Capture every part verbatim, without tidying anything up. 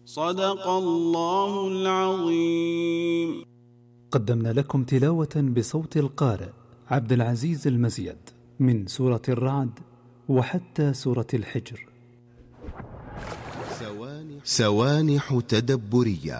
صدق الله العظيم. قدمنا لكم تلاوة بصوت القارئ عبد العزيز المزيد من سورة الرعد وحتى سورة الحجر. سوانح تدبرية.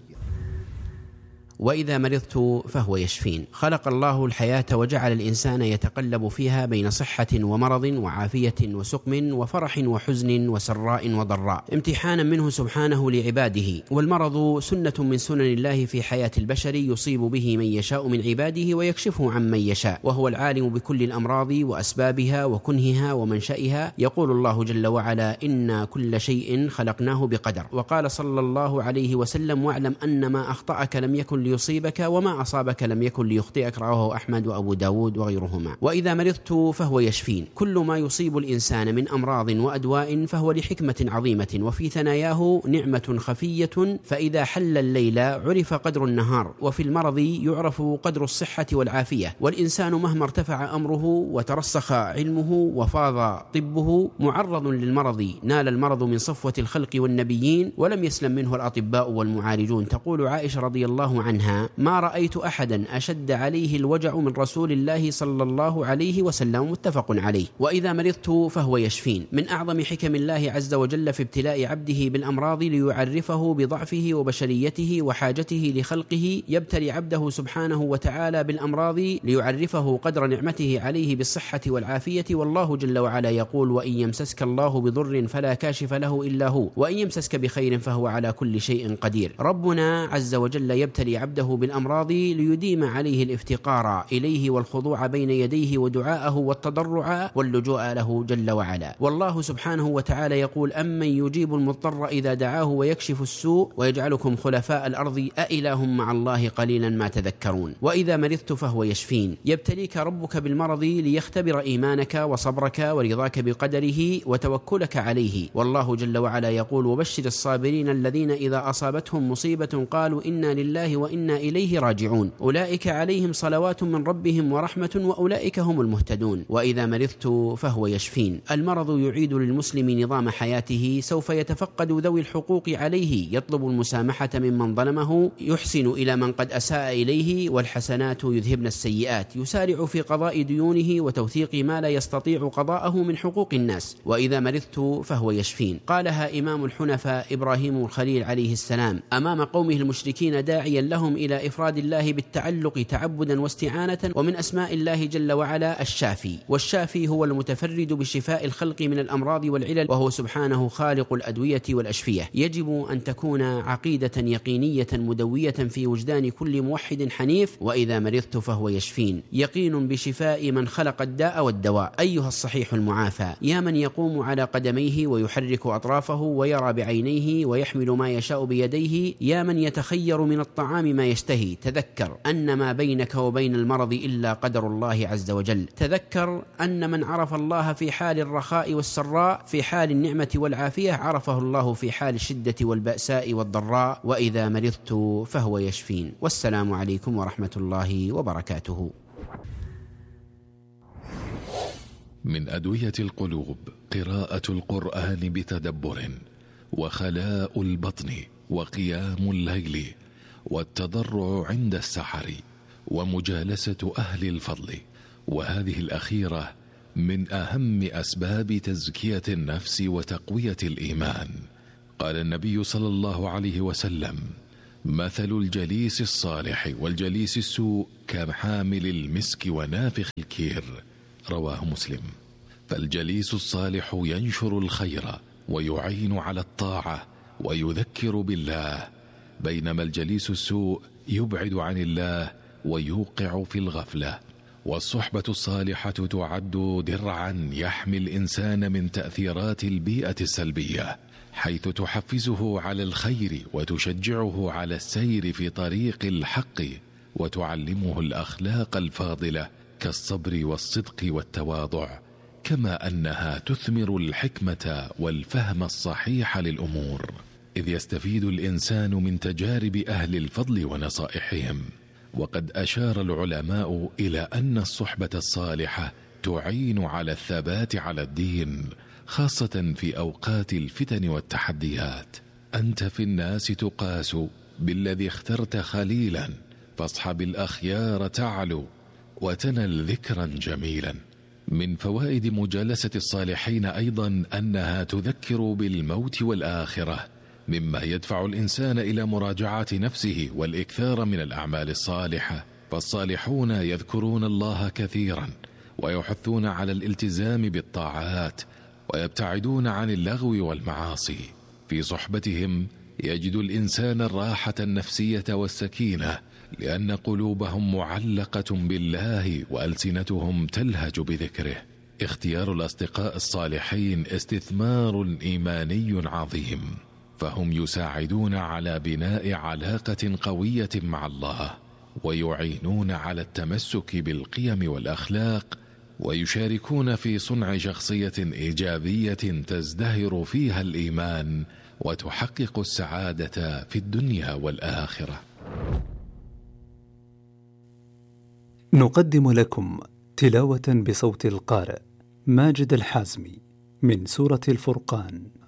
وإذا مرضت فهو يشفين. خلق الله الحياة وجعل الإنسان يتقلب فيها بين صحة ومرض وعافية وسقم وفرح وحزن وسراء وضراء امتحانا منه سبحانه لعباده. والمرض سنة من سنن الله في حياة البشر يصيب به من يشاء من عباده ويكشفه عن من يشاء، وهو العالم بكل الأمراض وأسبابها وكنهها ومنشئها. يقول الله جل وعلا: إنا كل شيء خلقناه بقدر. وقال صلى الله عليه وسلم: واعلم أن ما أخطأك لم يكن ليصيبك وما أصابك لم يكن ليخطئك. رواه أحمد وأبو داود وغيرهما. وإذا مرضت فهو يشفين. كل ما يصيب الإنسان من أمراض وأدواء فهو لحكمة عظيمة، وفي ثناياه نعمة خفية، فإذا حل الليل عرف قدر النهار، وفي المرض يعرف قدر الصحة والعافية. والإنسان مهما ارتفع أمره وترسخ علمه وفاض طبه معرض للمرض. نال المرض من صفوة الخلق والنبيين ولم يسلم منه الأطباء والمعالجون. تقول عائشة رضي الله عنها: ما رأيت أحدا أشد عليه الوجع من رسول الله صلى الله عليه وسلم. متفق عليه. وإذا مرضت فهو يشفين. من أعظم حكم الله عز وجل في ابتلاء عبده بالأمراض ليعرفه بضعفه وبشريته وحاجته لخلقه. يبتلي عبده سبحانه وتعالى بالأمراض ليعرفه قدر نعمته عليه بالصحة والعافية. والله جل وعلا يقول: وإن يمسسك الله بضر فلا كاشف له إلا هو، وإن يمسسك بخير فهو على كل شيء قدير. ربنا عز وجل يبتلي عبده بالأمراض ليديم عليه الافتقار إليه والخضوع بين يديه ودعاءه والتضرع واللجوء له جل وعلا. والله سبحانه وتعالى يقول: أمن يجيب المضطر إذا دعاه ويكشف السوء ويجعلكم خلفاء الأرض أإله مع الله قليلا ما تذكرون. وإذا مرضت فهو يشفين. يبتليك ربك بالمرض ليختبر إيمانك وصبرك ورضاك بقدره وتوكلك عليه. والله جل وعلا يقول: وبشر الصابرين الذين إذا أصابتهم مصيبة قالوا إنا لله وإنا إليه راجعون أولئك عليهم صلوات من ربهم ورحمة وأولئك هم المهتدون. وإذا مرضت فهو يشفين. المرض يعيد للمسلم نظام حياته. سوف يتفقد ذوي الحقوق عليه، يطلب المسامحة ممن ظلمه، يحسن إلى من قد أساء إليه، والحسنات يذهبن السيئات. يسارع في قضاء ديونه وتوثيق ما لا يستطيع قضاءه من حقوق الناس. وإذا مرضت فهو يشفين. قالها إمام الحنفاء إبراهيم الخليل عليه السلام أمام قومه المشركين داعيا لهم إلى إفراد الله بالتعلق تعبدا واستعانة. ومن أسماء الله جل وعلا الشافي، والشافي هو المتفرد بشفاء الخلق من الأمراض والعلل، وهو سبحانه خالق الأدوية والأشفية. يجب أن تكون عقيدة يقينية مدوية في وجدان كل موحد حنيف. وإذا مرضت فهو يشفين. يقين بشفاء من خلق الداء والدواء. أيها الصحيح المعافى، يا من يقوم على قدميه ويحرك أطرافه ويرى بعينيه ويحمل ما يشاء بيديه، يا من يتخير من الطعام ما يشتهي، تذكر أن ما بينك وبين المرض إلا قدر الله عز وجل. تذكر أن من عرف الله في حال الرخاء والسراء، في حال النعمة والعافية، عرفه الله في حال الشدة والبأساء والضراء. وإذا مرضت فهو يشفين. والسلام عليكم ورحمة الله وبركاته. من أدوية القلوب قراءة القرآن بتدبر، وخلاء البطن، وقيام الليل، والتضرع عند السحر، ومجالسة أهل الفضل. وهذه الأخيرة من أهم أسباب تزكية النفس وتقوية الإيمان. قال النبي صلى الله عليه وسلم: مثل الجليس الصالح والجليس السوء كحامل المسك ونافخ الكير. رواه مسلم. فالجليس الصالح ينشر الخير ويعين على الطاعة ويذكر بالله، بينما الجليس السوء يبعد عن الله ويوقع في الغفلة. والصحبة الصالحة تعد درعا يحمي الإنسان من تأثيرات البيئة السلبية، حيث تحفزه على الخير وتشجعه على السير في طريق الحق، وتعلمه الأخلاق الفاضلة كالصبر والصدق والتواضع، كما أنها تثمر الحكمة والفهم الصحيح للأمور، إذ يستفيد الإنسان من تجارب أهل الفضل ونصائحهم. وقد أشار العلماء إلى أن الصحبة الصالحة تعين على الثبات على الدين، خاصة في أوقات الفتن والتحديات. أنت في الناس تقاس بالذي اخترت خليلا، فاصحب الأخيار تعلو وتنل ذكرا جميلا. من فوائد مجالسة الصالحين أيضا أنها تذكر بالموت والآخرة، مما يدفع الإنسان إلى مراجعة نفسه والإكثار من الأعمال الصالحة. فالصالحون يذكرون الله كثيرا ويحثون على الالتزام بالطاعات ويبتعدون عن اللغو والمعاصي. في صحبتهم يجد الإنسان الراحة النفسية والسكينة، لأن قلوبهم معلقة بالله وألسنتهم تلهج بذكره. اختيار الأصدقاء الصالحين استثمار إيماني عظيم، فهم يساعدون على بناء علاقة قوية مع الله، ويعينون على التمسك بالقيم والأخلاق، ويشاركون في صنع شخصية إيجابية تزدهر فيها الإيمان وتحقق السعادة في الدنيا والآخرة. نقدم لكم تلاوة بصوت القارئ ماجد الحازمي من سورة الفرقان.